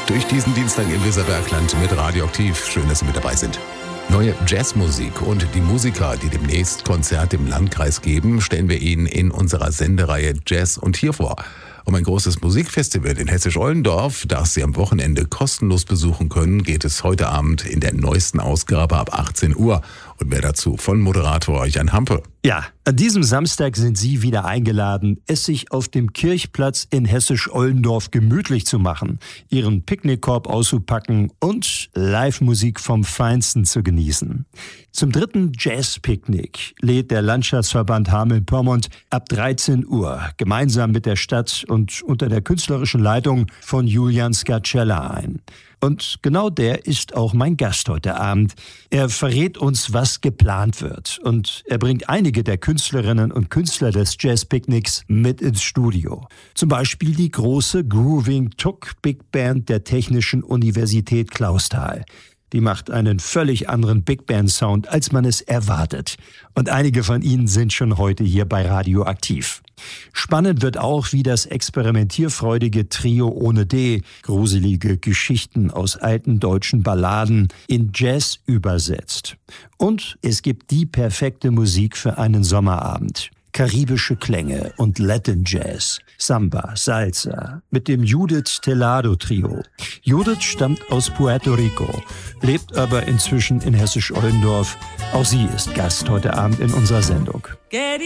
durch diesen Dienstag im Weserbergland mit Radioaktiv. Schön, dass Sie mit dabei sind. Neue Jazzmusik und die Musiker, die demnächst Konzerte im Landkreis geben, stellen wir Ihnen in unserer Sendereihe Jazz und hier vor. Um ein großes Musikfestival in Hessisch-Ollendorf, das Sie am Wochenende kostenlos besuchen können, geht es heute Abend in der neuesten Ausgabe ab 18 Uhr. Und mehr dazu von Moderator Jan Hampe. Ja, an diesem Samstag sind Sie wieder eingeladen, es sich auf dem Kirchplatz in Hessisch-Ollendorf gemütlich zu machen, Ihren Picknickkorb auszupacken und Live-Musik vom Feinsten zu genießen. Zum 3. Jazz-Picknick lädt der Landschaftsverband Hameln-Pyrmont ab 13 Uhr gemeinsam mit der Stadt und unter der künstlerischen Leitung von Julian Scacella ein. Und genau der ist auch mein Gast heute Abend. Er verrät uns, was geplant wird. Und er bringt einige der Künstlerinnen und Künstler des Jazz-Picknicks mit ins Studio. Zum Beispiel die große Grooving Tuk Big Band der Technischen Universität Clausthal. Die macht einen völlig anderen Big Band Sound, als man es erwartet. Und einige von ihnen sind schon heute hier bei Radioaktiv. Spannend wird auch, wie das experimentierfreudige Trio ohne D gruselige Geschichten aus alten deutschen Balladen in Jazz übersetzt. Und es gibt die perfekte Musik für einen Sommerabend. Karibische Klänge und Latin Jazz, Samba, Salsa mit dem Judith Telado Trio. Judith stammt aus Puerto Rico, lebt aber inzwischen in Hessisch-Ollendorf. Auch sie ist Gast heute Abend in unserer Sendung.